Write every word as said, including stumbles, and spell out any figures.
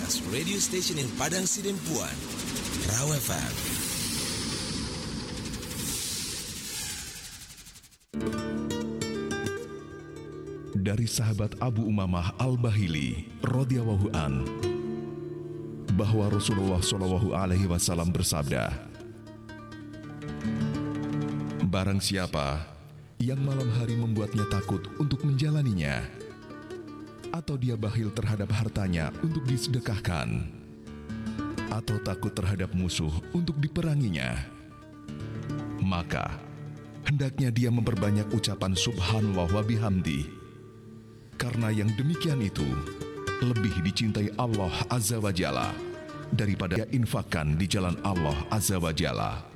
best radio station in Padang Sidempuan, Raw F M. Dari sahabat Abu Umamah Al-Bahili radhiyallahu an, bahwa Rasulullah shallallahu alaihi wasallam bersabda, barang siapa yang malam hari membuatnya takut untuk menjalaninya, atau dia bakhil terhadap hartanya untuk disedekahkan, atau takut terhadap musuh untuk diperanginya, maka hendaknya dia memperbanyak ucapan subhanallah wa bihamdi, karena yang demikian itu lebih dicintai Allah Azza wa Jalla daripada infakkan di jalan Allah Azza wa Jalla.